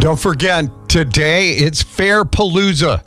Don't forget, today it's Fairpalooza.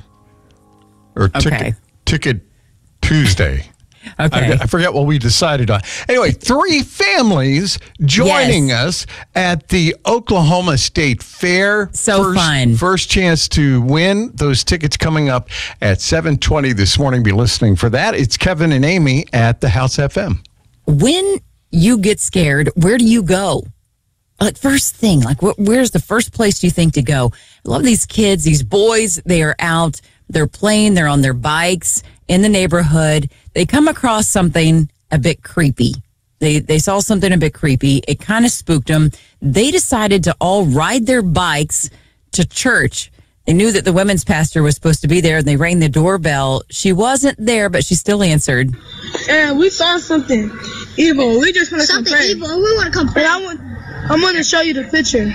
Or Ticket Tuesday. Okay. I forget what we decided on. Anyway, 3 families joining us at the Oklahoma State Fair. So fun. First chance to win those tickets coming up at 7:20 this morning. Be listening for that. It's Kevin and Amy at the House FM. When you get scared, where do you go? Like, first thing, like, where's the first place you think to go? I love these kids, these boys. They are out, they're playing, they're on their bikes in the neighborhood. They come across something a bit creepy. They saw something a bit creepy. It kind of spooked them. They decided to all ride their bikes to church. They knew that the women's pastor was supposed to be there, and they rang the doorbell. She wasn't there, but she still answered. And we saw something evil. We just want to come pray. Evil. We want to come pray. I'm going to show you the picture.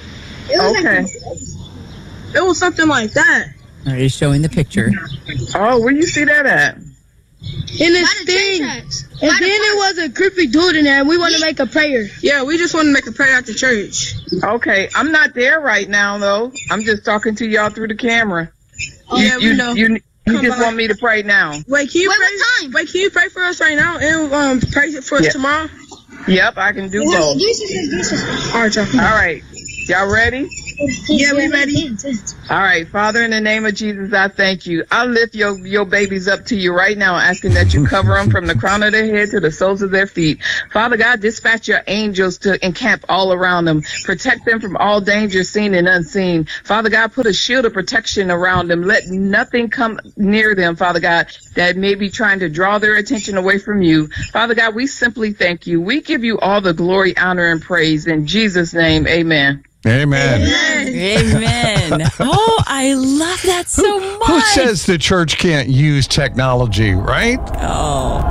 Okay. It was something like that. Are you showing the picture? Oh, where you see that at? In this thing. And then it was a creepy dude in there, and we want to make a prayer. Yeah, we just want to make a prayer after church. Okay, I'm not there right now, though. I'm just talking to y'all through the camera. Oh, yeah, we know. You just want me to pray now? Wait, can you pray for us right now and pray for us tomorrow? Yep, I can do both. All right, y'all. All right. Y'all ready? Yeah, we ready. All right, Father, in the name of Jesus, I thank you. I lift your babies up to you right now, asking that you cover them from the crown of their head to the soles of their feet. Father God, dispatch your angels to encamp all around them. Protect them from all danger, seen and unseen. Father God, put a shield of protection around them. Let nothing come near them, Father God, that may be trying to draw their attention away from you. Father God, we simply thank you. We give you all the glory, honor, and praise. In Jesus' name, amen. Amen. Amen. Oh, I love that so much. Who says the church can't use technology, right? Oh.